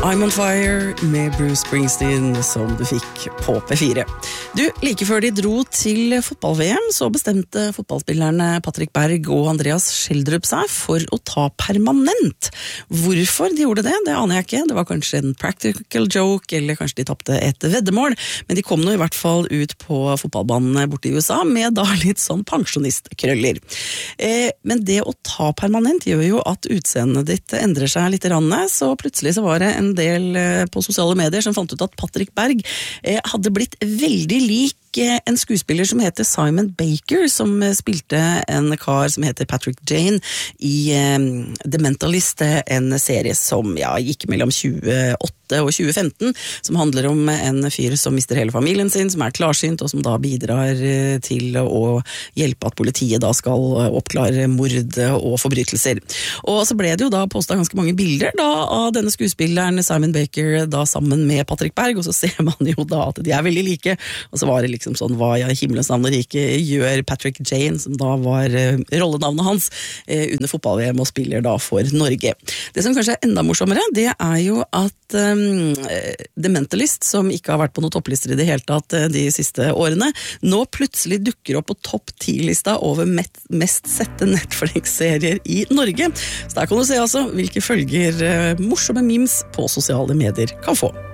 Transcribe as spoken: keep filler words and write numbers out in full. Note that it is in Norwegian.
I'm on fire med Bruce Springsteen som du fikk på P fire. Du, like før de dro til fotball-V M så bestemte fotballspillerne Patrick Berg og Andreas Schjelderup seg for å ta permanent. Hvorfor de gjorde det, det aner jeg ikke. Det var kanskje en practical joke, eller kanskje de tappte et veddemål, men de kom nå i hvert fall ut på fotballbanen borte i U S A med da litt sånn pensjonistkrøller. Eh, men det å ta permanent gjør jo at utseendet ditt endrer seg litt rann, så plutselig så var det en del på sosiale medier som fant ut at Patrick Berg hadde blitt veldig lik en skuespiller som heter Simon Baker, som spilte en kar som heter Patrick Jane i The Mentalist, en serie som ja, gikk mellom tjueåtte og tjue femten, som handler om en fyr som mister hele familien sin, som er klarsynt, og som da bidrar til å hjelpe at politiet da skal oppklare mord og forbrytelser. Og så ble det jo da postet ganske mange bilder da av denne skuespilleren Simon Baker da sammen med Patrick Berg, og så ser man jo da at de er veldig like, og så var det liksom sånn, hva i himmelens navn og rike gjør Patrick Jane, som da var uh, rollenavnet hans uh, under fotball-V M og spiller da for Norge. Det som kanskje er enda morsommere, det er jo at um, The Mentalist, som ikke har vært på noen topplister i det hele tatt uh, de siste årene, nå plutselig dukker opp på topp ti-lista over met- mest sette Netflix-serier i Norge. Så der kan du se altså hvilke følger uh, morsomme memes på sosiale medier kan få.